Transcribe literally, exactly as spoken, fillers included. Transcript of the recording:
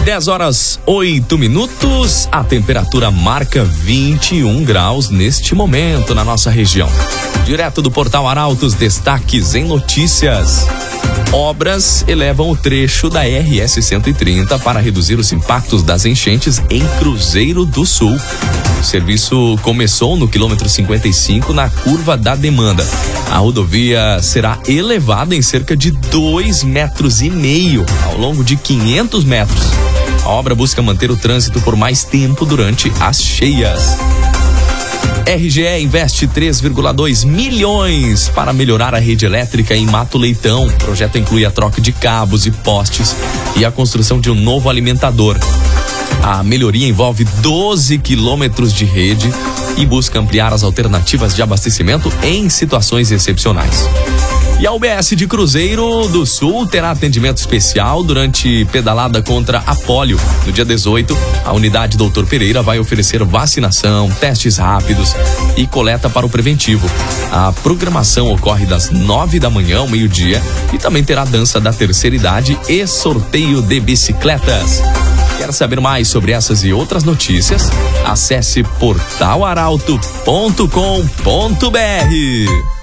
dez horas, oito minutos. A temperatura marca vinte e um graus neste momento na nossa região. Direto do Portal Arautos, destaques em notícias. Obras elevam o trecho da R S cento e trinta para reduzir os impactos das enchentes em Cruzeiro do Sul. O serviço começou no quilômetro cinquenta e cinco, na curva da demanda. A rodovia será elevada em cerca de dois metros e meio, ao longo de quinhentos metros. A obra busca manter o trânsito por mais tempo durante as cheias. R G E investe três vírgula dois milhões para melhorar a rede elétrica em Mato Leitão. O projeto inclui a troca de cabos e postes e a construção de um novo alimentador. A melhoria envolve doze quilômetros de rede e busca ampliar as alternativas de abastecimento em situações excepcionais. E a U B S de Cruzeiro do Sul terá atendimento especial durante pedalada contra a polio. No dia dezoito, a unidade doutor Pereira vai oferecer vacinação, testes rápidos e coleta para o preventivo. A programação ocorre das nove da manhã ao meio-dia e também terá dança da terceira idade e sorteio de bicicletas. Quer saber mais sobre essas e outras notícias? Acesse portal arauto ponto com ponto br.